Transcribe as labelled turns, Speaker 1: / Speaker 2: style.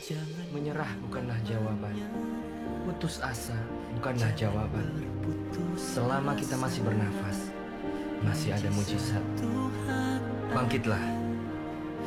Speaker 1: Menyerah bukanlah jawaban, putus asa bukanlah jawaban. Selama kita masih bernafas, masih ada mujizat. Bangkitlah,